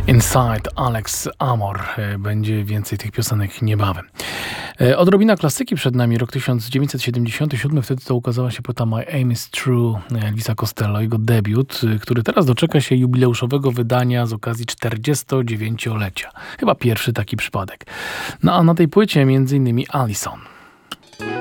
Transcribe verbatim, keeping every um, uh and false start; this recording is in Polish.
Inside Alex Amor. Będzie więcej tych piosenek niebawem. Odrobina klasyki przed nami. Rok tysiąc dziewięćset siedemdziesiąty siódmy. Wtedy to ukazała się płyta My Aim is True Elvisa Costello. Jego debiut, który teraz doczeka się jubileuszowego wydania z okazji czterdziestodziewięciolecia. Chyba pierwszy taki przypadek. No a na tej płycie między innymi Alison.